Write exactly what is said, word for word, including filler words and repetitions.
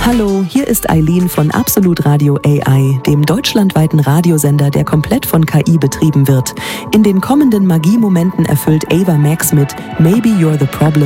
Hallo, hier ist Eileen von Absolut Radio A I, dem deutschlandweiten Radiosender, der komplett von K I betrieben wird. In den kommenden Magiemomenten erfüllt Ava Max mit Maybe You're the Problem